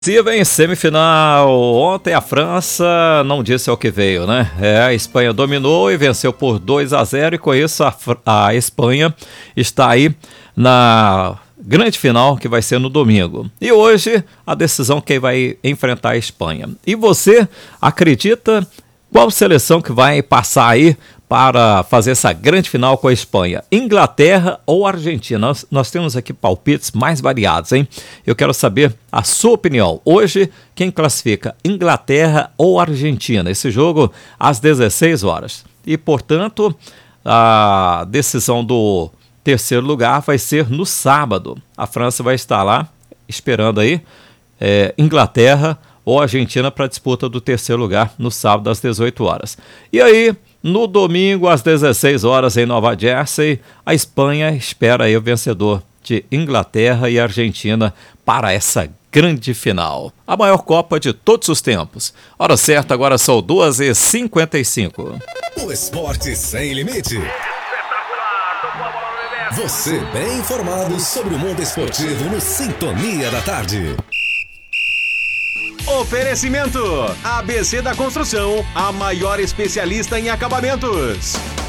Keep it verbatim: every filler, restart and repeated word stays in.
Possível em semifinal. Ontem a França não disse ao que veio, né? É, a Espanha dominou e venceu por dois a zero e com isso a, a Espanha está aí na grande final que vai ser no domingo. E hoje a decisão quem vai enfrentar a Espanha. E você acredita qual seleção que vai passar aí para fazer essa grande final com a Espanha? Inglaterra ou Argentina? Nós, nós temos aqui palpites mais variados, hein? Eu quero saber a sua opinião. Hoje, quem classifica? Inglaterra ou Argentina? Esse jogo às dezesseis horas. E, portanto, a decisão do terceiro lugar vai ser no sábado. A França vai estar lá esperando aí é, Inglaterra ou Argentina para a disputa do terceiro lugar no sábado às dezoito horas. E aí, no domingo, às dezesseis horas, em Nova Jersey, a Espanha espera aí o vencedor de Inglaterra e Argentina para essa grande final. A maior Copa de todos os tempos. Hora certa, agora são duas e cinquenta e cinco. O esporte sem limite. Você bem informado sobre o mundo esportivo no Sintonia da Tarde. Oferecimento: A B C da Construção, a maior especialista em acabamentos.